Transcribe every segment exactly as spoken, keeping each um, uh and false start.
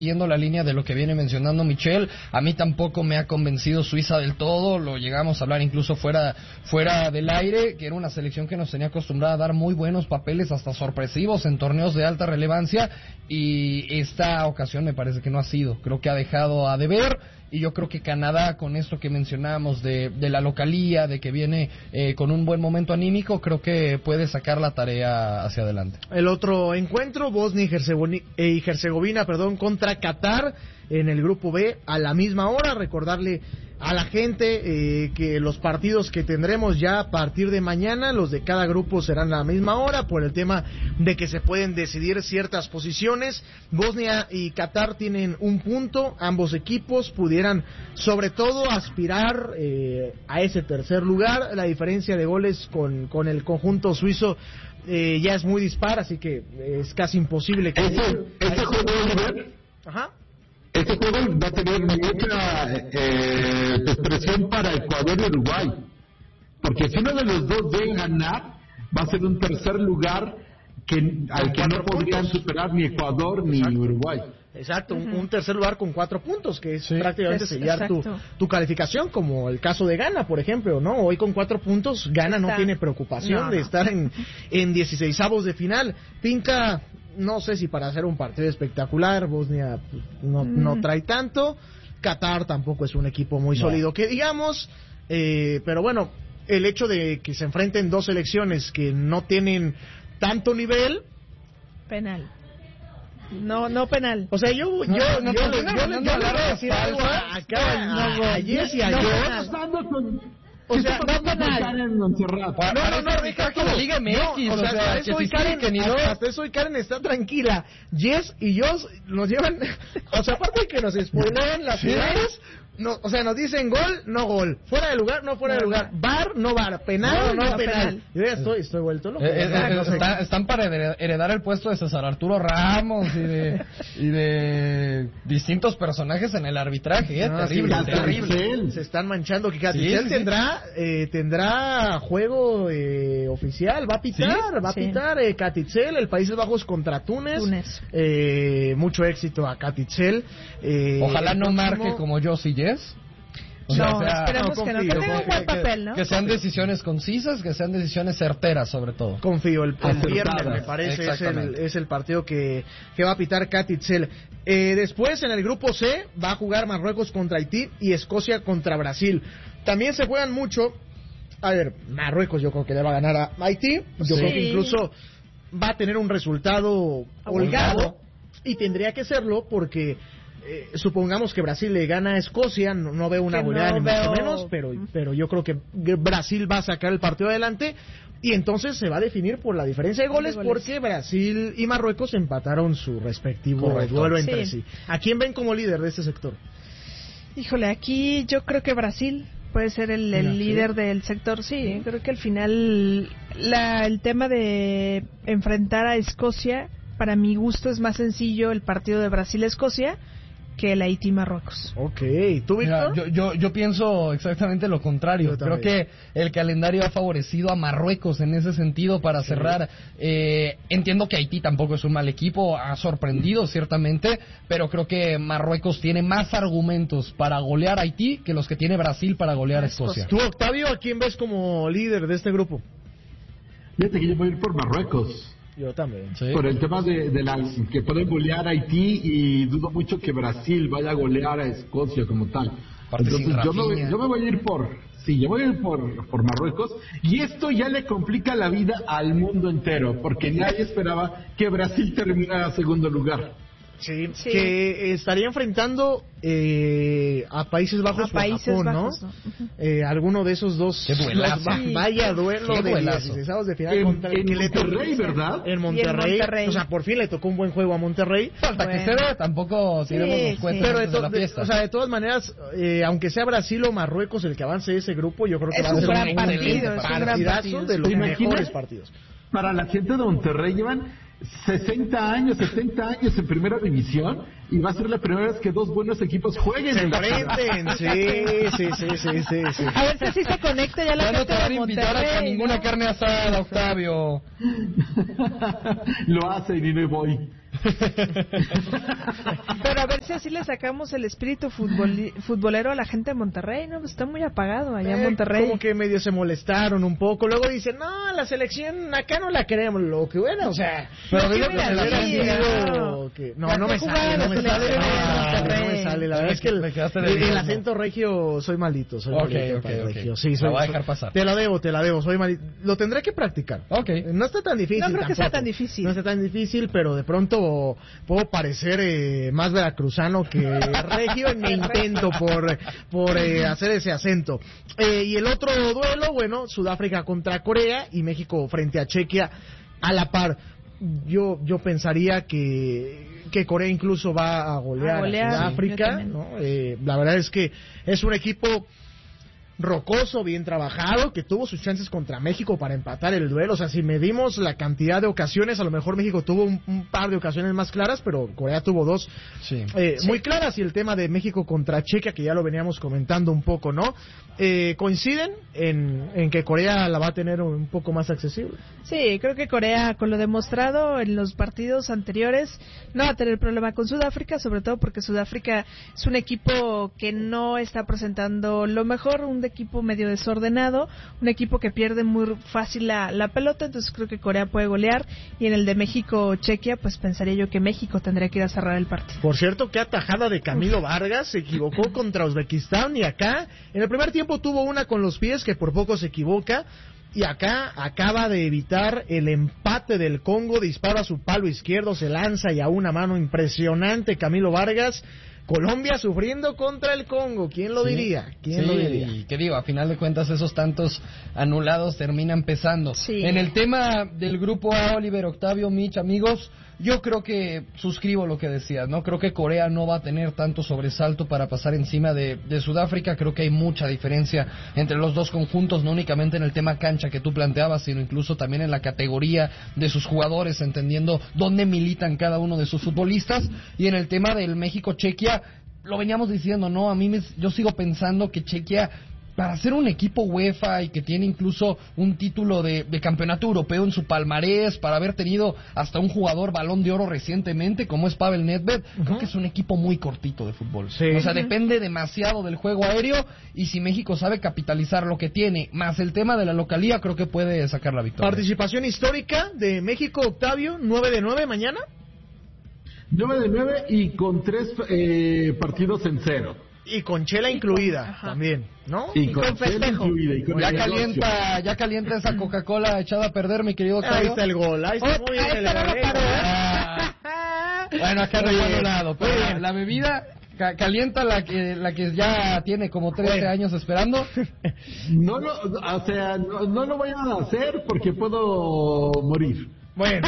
Siguiendo la línea de lo que viene mencionando Michel, a mí tampoco me ha convencido Suiza del todo, lo llegamos a hablar incluso fuera fuera del aire, que era una selección que nos tenía acostumbrada a dar muy buenos papeles, hasta sorpresivos en torneos de alta relevancia, y esta ocasión me parece que no ha sido, creo que ha dejado a deber, y yo creo que Canadá, con esto que mencionábamos de, de la localía, de que viene eh, con un buen momento anímico, creo que puede sacar la tarea hacia adelante. El otro encuentro, Bosnia y Herzegovina, y Herzegovina perdón, contra Qatar en el grupo B a la misma hora. Recordarle a la gente eh, que los partidos que tendremos ya a partir de mañana, los de cada grupo serán a la misma hora por el tema de que se pueden decidir ciertas posiciones. Bosnia y Qatar tienen un punto, ambos equipos pudieran sobre todo aspirar eh, a ese tercer lugar. La diferencia de goles con, con el conjunto suizo eh, ya es muy dispar, así que es casi imposible que... Este, este juego, Oliver, Ajá. este juego va a tener mucha eh, expresión para Ecuador y Uruguay, porque si uno de los dos debe ganar, va a ser un tercer lugar que al que no podrían superar ni Ecuador ni Exacto. Uruguay. Exacto, un, un tercer lugar con cuatro puntos, que es Sí. prácticamente Es- sellar tu, exacto. tu calificación, como el caso de Ghana, por ejemplo, ¿no? Hoy con cuatro puntos, Ghana no Está. tiene preocupación No, de no. estar en, en dieciseisavos de final. Pinta, no sé si para hacer un partido espectacular, Bosnia pues, no, Mm. no trae tanto, Qatar tampoco es un equipo muy No. sólido, que digamos, eh, pero bueno, el hecho de que se enfrenten dos selecciones que no tienen tanto nivel... Penal. No, no penal. O sea, yo, yo, No, yo, no, yo, no, les- no, yo, no, les- no, yo no, les voy a no, decir no, algo no, a, acá, no, a, no, a Jess y a no, Josh. penal. Estando con, O sea, estando no con penal. Karen en Montserrat. No, no, no, deja que la Liga M X, no, o sea, o sea, hasta que eso hoy sí, Karen, que ni no. hasta eso hoy Karen está tranquila. Jess y yo nos llevan, o sea, aparte de que nos spoilean las jugadas, no, o sea, nos dicen gol, no gol, fuera de lugar, no fuera de lugar, bar, no bar, penal, no, No, no penal. penal. Yo ya estoy, estoy vuelto loco. Eh, eh, Ah, eh, no sé. está- están para hered- heredar el puesto de César Arturo Ramos y de, y de distintos personajes en el arbitraje, ¿eh? Ah, terrible, sí, terrible. Se están manchando. Que Sí, Caticel sí, sí. tendrá eh, tendrá juego eh, oficial, va a pitar, Sí, va a sí. pitar eh, Caticel, el Países Bajos contra Túnez. Túnez. Eh, mucho éxito a Caticel. Eh, Ojalá el no próximo- marque como Joss y Jess. O No, sea, esperemos no, que no. confío, Que tenga un buen confío, que- papel, ¿no? que sean decisiones concisas, que sean decisiones certeras sobre todo. Confío, el, el Acertadas. viernes me parece es el, Exactamente. es el partido que, que va a pitar Caticel. Eh, después en el grupo C va a jugar Marruecos contra Haití y Escocia contra Brasil. También se juegan mucho. A ver, Marruecos yo creo que le va a ganar a Haití. Yo Sí. creo que incluso va a tener un resultado holgado y tendría que serlo porque eh, supongamos que Brasil le gana a Escocia, no, no veo una Que goleada no ni mucho veo- menos, pero, pero yo creo que Brasil va a sacar el partido adelante y entonces se va a definir por la diferencia de goles, De goles. porque Brasil y Marruecos empataron su respectivo Correcto. duelo entre sí. Sí. ¿A quién ven como líder de este sector? Híjole, aquí yo creo que Brasil puede ser el, el Mira, sí. líder del sector. Sí, creo que al final la, el tema de enfrentar a Escocia, para mi gusto es más sencillo el partido de Brasil-Escocia que el Haití-Marruecos. Ok, ¿tú, Mira, Víctor? yo, yo, yo pienso exactamente lo contrario. Yo Creo también. que el calendario ha favorecido a Marruecos en ese sentido para cerrar. Eh, entiendo que Haití tampoco es un mal equipo, ha sorprendido ciertamente, pero creo que Marruecos tiene más argumentos para golear a Haití que los que tiene Brasil para golear a Escocia. ¿Tú, Octavio, a quién ves como líder de este grupo? Fíjate que yo voy a ir por Marruecos. Yo también. Sí. Por el tema de, de la, que pueden golear a Haití y dudo mucho que Brasil vaya a golear a Escocia como tal. Aparte sin Entonces yo me, voy, Rafinha. yo me voy a ir por, sí, yo voy a ir por, por Marruecos y esto ya le complica la vida al mundo entero porque nadie esperaba que Brasil terminara segundo lugar. Sí, Sí. que estaría enfrentando eh, a Países Bajos A o a Países Japón, Bajos, ¿no? ¿no? Ujú. Eh, alguno de esos dos. Qué duelazo. los va- Sí. Vaya duelo Qué de duelazo. dieciseisavos de final En, contra en que le tocó- Monterrey, ¿verdad? En Monterrey. Y en Monterrey. O sea, por fin le tocó un buen juego a Monterrey. Falta que Bueno. se vea, tampoco Sí, tiremos los sí. cuentos Pero de, antes de to- la de- fiesta. o sea, de todas maneras, eh, aunque sea Brasil o Marruecos el que avance de ese grupo, yo creo que Es va a un ser gran un partido, excelente es un gran partidazo partido. de los ¿Te imaginas? mejores partidos. Para la gente de Monterrey llevan sesenta años, setenta años en primera división y va a ser la primera vez que dos buenos equipos jueguen Se en la ciudad. enfrenten, sí, sí, sí, sí, sí, sí. A ver si sí se conecta ya la Ya no gente te van de a invitar a Monterrey, ninguna ¿no? carne asada, Octavio. Lo hacen y no voy. Pero a ver si así le sacamos el espíritu futbol, futbolero a la gente de Monterrey, ¿no? Pues está muy apagado allá eh, en Monterrey. Como que medio se molestaron un poco. Luego dicen, no, la selección acá no la queremos. Lo que bueno, o sea... Pero no, digo que se la no, que, no, no me sale, no me sale. Ah, no me sale. La verdad es que el, el, el acento regio soy maldito. Soy okay, maldito okay, okay. regio. Sí, soy, la voy a dejar pasar. Te la debo, te la debo. Soy maldito. Lo tendré que practicar. Okay. No está tan difícil. No creo tampoco. que sea tan difícil. No está tan difícil, pero de pronto puedo parecer eh, más veracruzano que regio en mi intento por, por eh, hacer ese acento. Eh, y el otro duelo, bueno, Sudáfrica contra Corea y México frente a Chequia a la par. Yo yo pensaría que, que Corea incluso va a golear a, golear, a Sudáfrica, sí, ¿no? Eh, la verdad es que es un equipo rocoso, bien trabajado, que tuvo sus chances contra México para empatar el duelo. O sea, si medimos la cantidad de ocasiones, a lo mejor México tuvo un, un par de ocasiones más claras, pero Corea tuvo dos sí. Eh, sí. muy claras. Y el tema de México contra Chequia, que ya lo veníamos comentando un poco, ¿no? Eh, coinciden en, en que Corea la va a tener un poco más accesible. Sí, creo que Corea, con lo demostrado en los partidos anteriores, no va a tener problema con Sudáfrica, sobre todo porque Sudáfrica es un equipo que no está presentando lo mejor, un equipo medio desordenado, un equipo que pierde muy fácil la, la pelota, entonces creo que Corea puede golear, y en el de México-Chequia, pues pensaría yo que México tendría que ir a cerrar el partido. Por cierto, qué atajada de Camilo Uf. Vargas, se equivocó contra Uzbekistán, y acá, en el primer tiempo tuvo una con los pies que por poco se equivoca, y acá acaba de evitar el empate del Congo, dispara su palo izquierdo, se lanza y a una mano impresionante Camilo Vargas. Colombia sufriendo contra el Congo, ¿quién lo sí, diría? ¿Quién sí, lo diría? Y que digo, a final de cuentas esos tantos anulados terminan pesando. Sí. En el tema del grupo A, Oliver, Octavio, Mitch, amigos, yo creo que suscribo lo que decías, ¿no? Creo que Corea no va a tener tanto sobresalto para pasar encima de, de Sudáfrica. Creo que hay mucha diferencia entre los dos conjuntos, no únicamente en el tema cancha que tú planteabas, sino incluso también en la categoría de sus jugadores, entendiendo dónde militan cada uno de sus futbolistas. Y en el tema del México-Chequia, lo veníamos diciendo, ¿no? A mí me, yo sigo pensando que Chequia, para ser un equipo UEFA y que tiene incluso un título de, de campeonato europeo en su palmarés, para haber tenido hasta un jugador Balón de Oro recientemente, como es Pavel Nedved, uh-huh. creo que es un equipo muy cortito de fútbol. Sí. O sea, depende demasiado del juego aéreo, y si México sabe capitalizar lo que tiene, más el tema de la localía, creo que puede sacar la victoria. Participación histórica de México, Octavio, nueve de nueve mañana. nueve de nueve y con tres eh, partidos en cero. Y con chela y incluida con, también, ¿no? Y, y con, con festejo. Y con ya calienta, ya calienta esa Coca-Cola echada a perder, mi querido Octavio. Ahí está el gol, ahí está oh, muy bien ahí el está gol. Ah, bueno, acá no hay lado, pero la bebida ca- calienta la que la que ya tiene como trece bueno. años esperando. No, no, o sea, no, no lo vayan a hacer porque puedo morir. Bueno,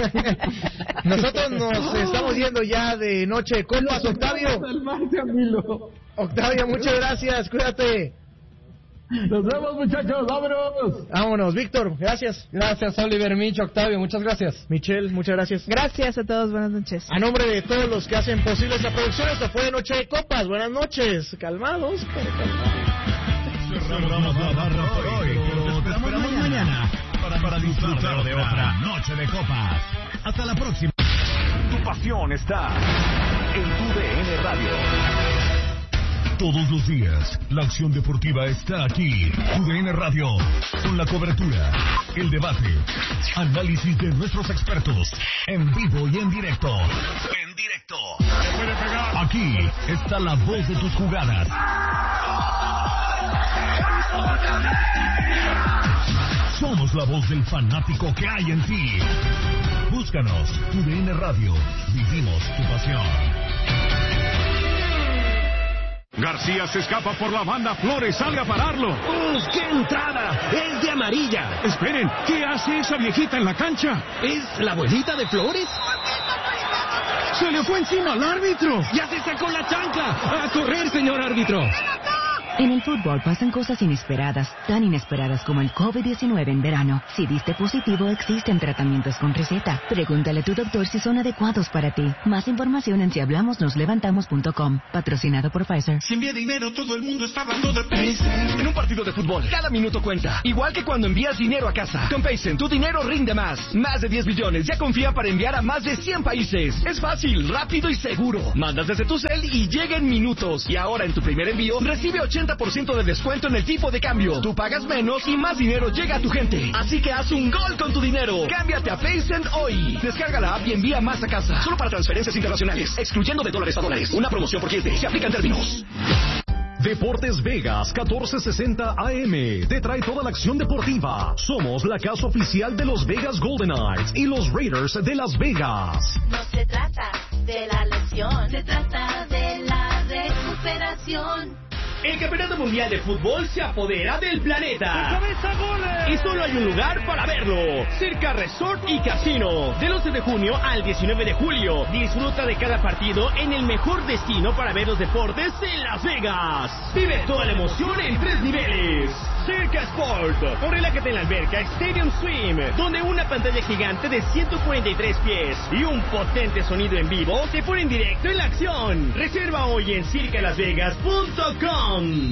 nosotros nos estamos yendo ya de Noche de Copas, Octavio. Octavio, muchas gracias, cuídate. Nos vemos, muchachos, vámonos. Vámonos, Víctor, gracias. Gracias, Oliver, Mitch, Octavio, muchas gracias. Michelle, muchas gracias. Gracias a todos, buenas noches. A nombre de todos los que hacen posible esta producción, esta fue Noche de Copas. Buenas noches, calmados. Cerramos la barra por hoy, pero te esperamos mañana para, para disfrutar de otra Noche de Copas. Hasta la próxima. Tu pasión está en tu D N Radio. Todos los días, la acción deportiva está aquí. Tu D N Radio, con la cobertura, el debate, análisis de nuestros expertos, en vivo y en directo. En directo. Aquí está la voz de tus jugadas. Somos la voz del fanático que hay en ti. Búscanos, Tu D N Radio. Vivimos tu pasión. García se escapa por la banda, Flores sale a pararlo. ¡Uf, qué entrada! ¡Es de amarilla! Esperen, ¿qué hace esa viejita en la cancha? ¿Es la abuelita de Flores? ¡Se le fue encima al árbitro! ¡Ya se sacó la chancla! ¡A correr, señor árbitro! En el fútbol pasan cosas inesperadas, tan inesperadas como el COVID diecinueve en verano. Si diste positivo, existen tratamientos con receta. Pregúntale a tu doctor si son adecuados para ti. Más información en si hablamos nos levantamos punto com. Patrocinado por Pfizer. Si envía dinero, todo el mundo está hablando de Paycen. En un partido de fútbol, cada minuto cuenta. Igual que cuando envías dinero a casa. Con Paycen, tu dinero rinde más. Más de diez billones ya confía para enviar a más de cien países. Es fácil, rápido y seguro. Mandas desde tu cel y llega en minutos. Y ahora en tu primer envío, recibe ochenta por ciento de descuento en el tipo de cambio. Tú pagas menos y más dinero llega a tu gente. Así que haz un gol con tu dinero. Cámbiate a Paycent hoy. Descarga la app y envía más a casa. Solo para transferencias internacionales, excluyendo de dólares a dólares. Una promoción por cliente. Se aplican términos. Deportes Vegas catorce sesenta A M te trae toda la acción deportiva. Somos la casa oficial de los Vegas Golden Knights y los Raiders de Las Vegas. No se trata de la lesión, se trata de la recuperación. El Campeonato Mundial de Fútbol se apodera del planeta. Y solo hay un lugar para verlo. Circa Resort y Casino. Del once de junio al diecinueve de julio. Disfruta de cada partido en el mejor destino para ver los deportes en Las Vegas. Vive toda la emoción en tres niveles. Circa Sport. O relájate en la alberca Stadium Swim, donde una pantalla gigante de ciento cuarenta y tres pies y un potente sonido en vivo te ponen directo en la acción. Reserva hoy en circa las vegas punto com.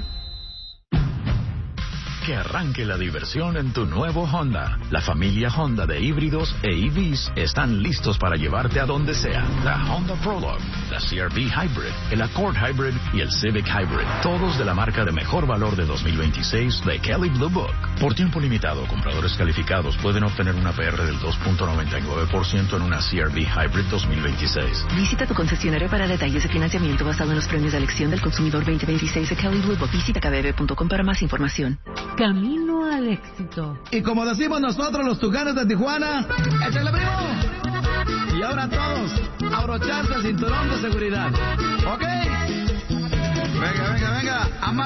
Que arranque la diversión en tu nuevo Honda. La familia Honda de híbridos e E Vs están listos para llevarte a donde sea. La Honda Prologue, la C R V Hybrid, el Accord Hybrid y el Civic Hybrid. Todos de la marca de mejor valor de dos mil veintiséis de Kelley Blue Book. Por tiempo limitado, compradores calificados pueden obtener una P R del dos punto noventa y nueve por ciento en una C R V Hybrid dos mil veintiséis. Visita tu concesionario para detalles de financiamiento basado en los premios de elección del consumidor veinte veintiséis de Kelley Blue Book. Visita K B B punto com para más información. Camino al éxito. Y como decimos nosotros los Tucanes de Tijuana, ¡échale, primo! Y ahora todos, abrocharse el cinturón de seguridad. ¿Ok? Venga, venga, venga.